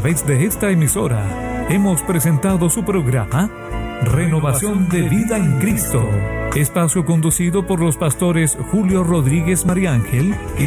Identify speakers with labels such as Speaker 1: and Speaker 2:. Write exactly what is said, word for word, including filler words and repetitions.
Speaker 1: través de esta emisora hemos presentado su programa Renovación de Vida en Cristo, espacio conducido por los pastores Julio Rodríguez Mariángel y